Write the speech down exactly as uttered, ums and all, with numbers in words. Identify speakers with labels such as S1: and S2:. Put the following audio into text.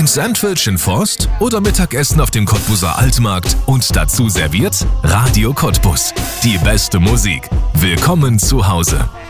S1: Ein Sandwich Forst oder Mittagessen auf dem Cottbuser Altmarkt und dazu serviert Radio Cottbus. Die beste Musik. Willkommen zu Hause.